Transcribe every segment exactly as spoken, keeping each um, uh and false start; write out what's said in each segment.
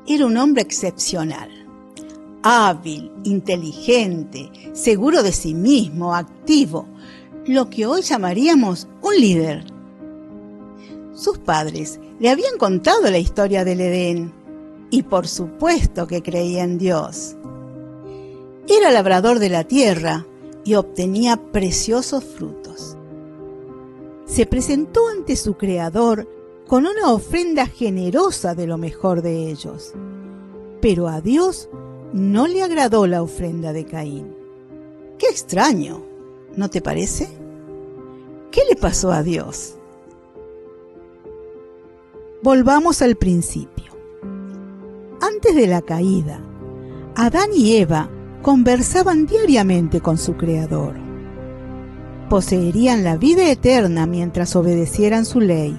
era un hombre excepcional, hábil, inteligente, seguro de sí mismo, activo, lo que hoy llamaríamos un líder. Sus padres le habían contado la historia del Edén y por supuesto que creía en Dios. Era labrador de la tierra y obtenía preciosos frutos. Se presentó ante su Creador con una ofrenda generosa de lo mejor de ellos. Pero a Dios no le agradó la ofrenda de Caín. ¡Qué extraño! ¿No te parece? ¿Qué le pasó a Dios? Volvamos al principio. Antes de la caída, Adán y Eva conversaban diariamente con su Creador. Poseerían la vida eterna mientras obedecieran su ley.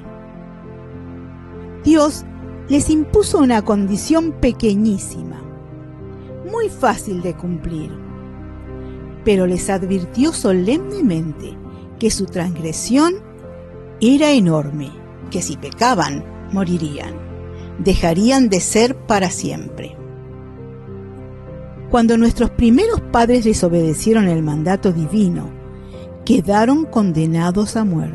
Dios les impuso una condición pequeñísima, muy fácil de cumplir, pero les advirtió solemnemente que su transgresión era enorme, que si pecaban, morirían, dejarían de ser para siempre. Cuando nuestros primeros padres desobedecieron el mandato divino, quedaron condenados a muerte.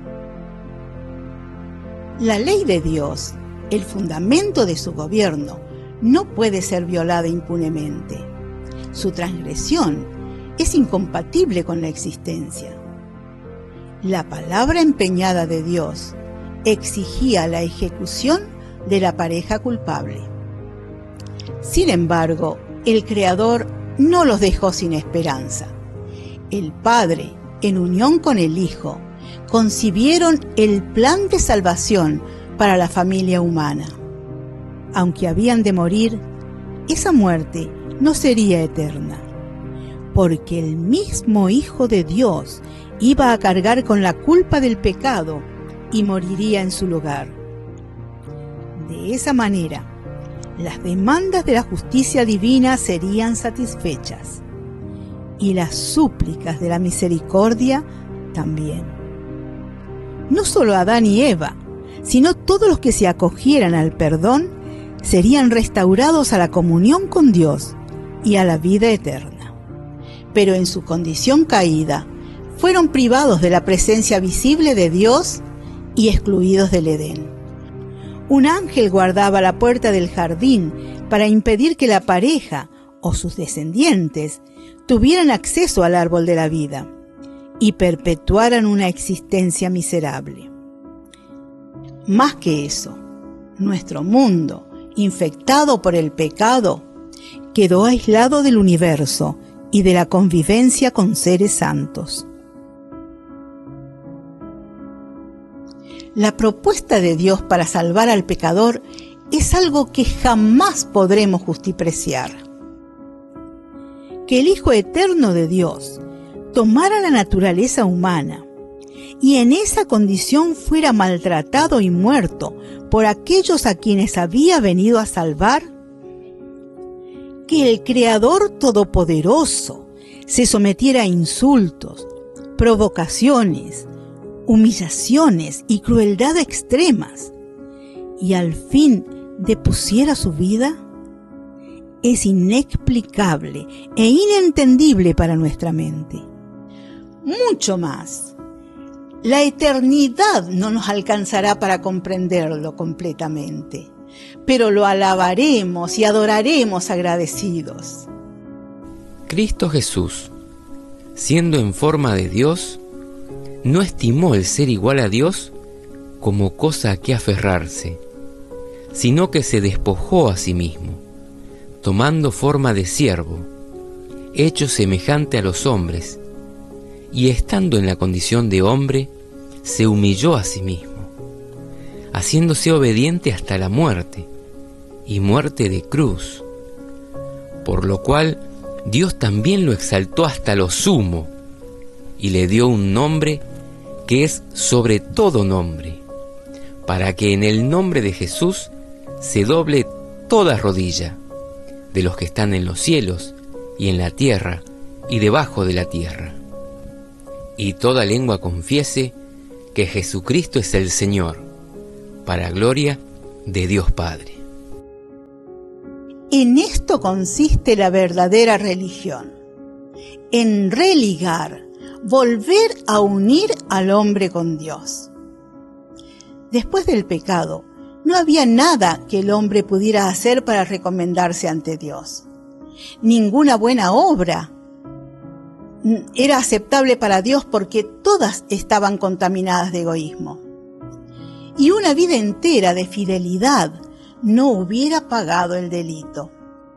La ley de Dios, el fundamento de su gobierno, no puede ser violada impunemente. Su transgresión es incompatible con la existencia. La palabra empeñada de Dios exigía la ejecución de la pareja culpable. Sin embargo, el Creador no los dejó sin esperanza. El Padre, en unión con el Hijo, concibieron el plan de salvación para la familia humana. Aunque habían de morir, esa muerte no sería eterna, porque el mismo Hijo de Dios iba a cargar con la culpa del pecado y moriría en su lugar. De esa manera, las demandas de la justicia divina serían satisfechas, y las súplicas de la misericordia también. No solo Adán y Eva, sino todos los que se acogieran al perdón serían restaurados a la comunión con Dios y a la vida eterna. Pero en su condición caída, fueron privados de la presencia visible de Dios y excluidos del Edén. Un ángel guardaba la puerta del jardín para impedir que la pareja o sus descendientes tuvieran acceso al árbol de la vida y perpetuaran una existencia miserable. Más que eso, nuestro mundo, infectado por el pecado, quedó aislado del universo y de la convivencia con seres santos. La propuesta de Dios para salvar al pecador es algo que jamás podremos justipreciar. Que el Hijo eterno de Dios tomara la naturaleza humana y en esa condición fuera maltratado y muerto por aquellos a quienes había venido a salvar. Que el Creador Todopoderoso se sometiera a insultos, provocaciones, humillaciones y crueldad extremas, y al fin depusiera su vida, es inexplicable e inentendible para nuestra mente. Mucho más, la eternidad no nos alcanzará para comprenderlo completamente, pero lo alabaremos y adoraremos agradecidos. Cristo Jesús, siendo en forma de Dios, no estimó el ser igual a Dios como cosa a que aferrarse, sino que se despojó a sí mismo, tomando forma de siervo, hecho semejante a los hombres, y estando en la condición de hombre, se humilló a sí mismo, haciéndose obediente hasta la muerte, y muerte de cruz, por lo cual Dios también lo exaltó hasta lo sumo, y le dio un nombre que es sobre todo nombre, para que en el nombre de Jesús se doble toda rodilla, de los que están en los cielos y en la tierra y debajo de la tierra, y toda lengua confiese que Jesucristo es el Señor, para gloria de Dios Padre. En esto consiste la verdadera religión, en religar, volver a unir al hombre con Dios. Después del pecado, no había nada que el hombre pudiera hacer para recomendarse ante Dios. Ninguna buena obra era aceptable para Dios porque todas estaban contaminadas de egoísmo. Y una vida entera de fidelidad no hubiera pagado el delito.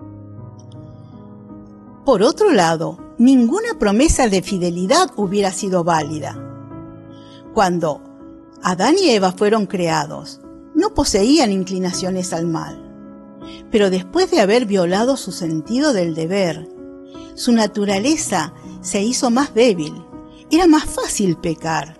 Por otro lado, ninguna promesa de fidelidad hubiera sido válida. Cuando Adán y Eva fueron creados, no poseían inclinaciones al mal. Pero después de haber violado su sentido del deber, su naturaleza se hizo más débil, era más fácil pecar.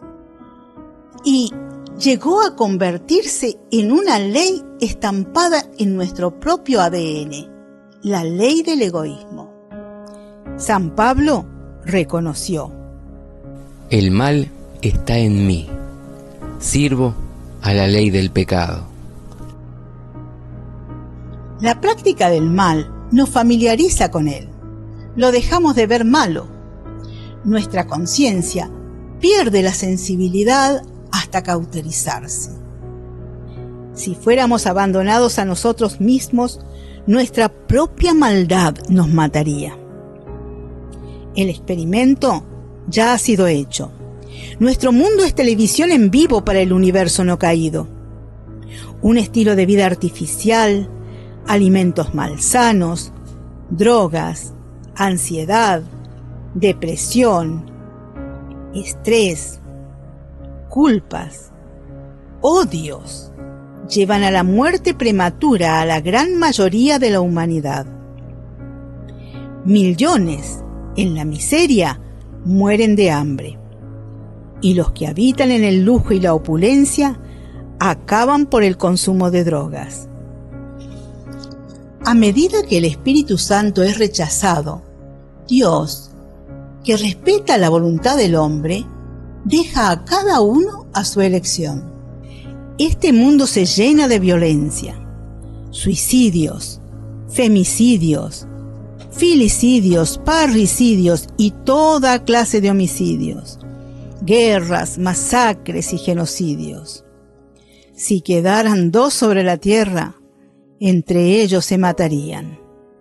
Y llegó a convertirse en una ley estampada en nuestro propio A D N, la ley del egoísmo. San Pablo reconoció: el mal está en mí, sirvo a la ley del pecado. La práctica del mal nos familiariza con él, lo dejamos de ver malo. Nuestra conciencia pierde la sensibilidad hasta cauterizarse. Si fuéramos abandonados a nosotros mismos, nuestra propia maldad nos mataría. El experimento ya ha sido hecho. Nuestro mundo es televisión en vivo para el universo no caído. Un estilo de vida artificial, alimentos malsanos, drogas, ansiedad, depresión, estrés, culpas, odios, llevan a la muerte prematura a la gran mayoría de la humanidad. Millones en la miseria mueren de hambre, y los que habitan en el lujo y la opulencia acaban por el consumo de drogas. A medida que el Espíritu Santo es rechazado, Dios, que respeta la voluntad del hombre, deja a cada uno a su elección. Este mundo se llena de violencia, suicidios, femicidios, filicidios, parricidios y toda clase de homicidios, guerras, masacres y genocidios. Si quedaran dos sobre la tierra, entre ellos se matarían.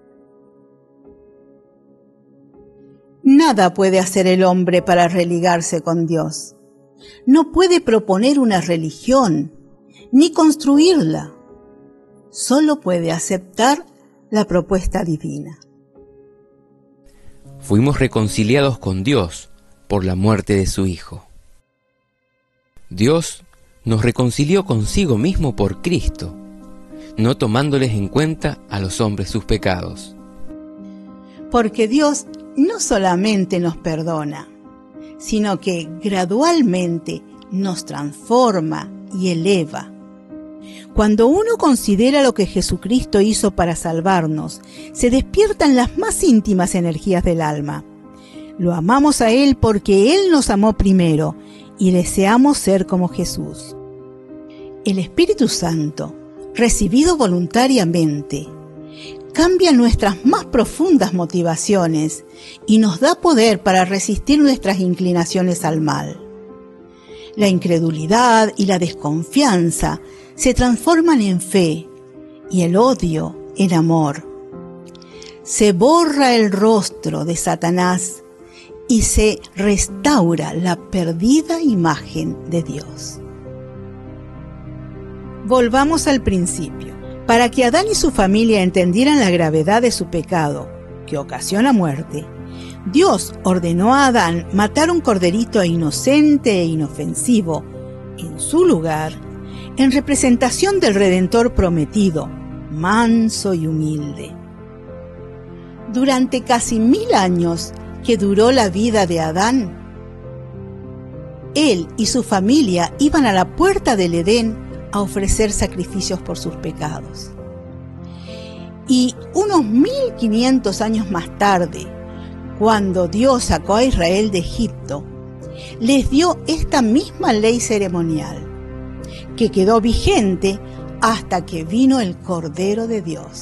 Nada puede hacer el hombre para religarse con Dios. No puede proponer una religión, ni construirla. Solo puede aceptar la propuesta divina. Fuimos reconciliados con Dios por la muerte de su Hijo. Dios nos reconcilió consigo mismo por Cristo, no tomándoles en cuenta a los hombres sus pecados. Porque Dios no solamente nos perdona, sino que gradualmente nos transforma y eleva. Cuando uno considera lo que Jesucristo hizo para salvarnos, se despiertan las más íntimas energías del alma. Lo amamos a Él porque Él nos amó primero y deseamos ser como Jesús. El Espíritu Santo, recibido voluntariamente, cambia nuestras más profundas motivaciones y nos da poder para resistir nuestras inclinaciones al mal. La incredulidad y la desconfianza se transforman en fe y el odio en amor. Se borra el rostro de Satanás y se restaura la perdida imagen de Dios. Volvamos al principio. Para que Adán y su familia entendieran la gravedad de su pecado, que ocasiona muerte, Dios ordenó a Adán matar un corderito inocente e inofensivo en su lugar, en representación del Redentor prometido, manso y humilde. Durante casi mil años que duró la vida de Adán, él y su familia iban a la puerta del Edén a ofrecer sacrificios por sus pecados. Y unos mil quinientos años más tarde, cuando Dios sacó a Israel de Egipto, les dio esta misma ley ceremonial, que quedó vigente hasta que vino el Cordero de Dios.